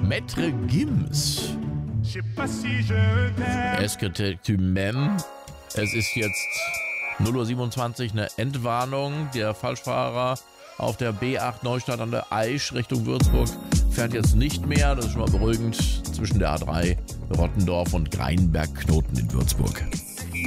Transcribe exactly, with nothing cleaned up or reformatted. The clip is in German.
Maître Gims. Esquete tu m'aimes. Es ist jetzt null Uhr siebenundzwanzig, eine Entwarnung. Der Falschfahrer auf der B acht Neustadt an der Aisch Richtung Würzburg fährt jetzt nicht mehr. Das ist schon mal beruhigend zwischen der A drei Rottendorf und Greinberg-Knoten in Würzburg.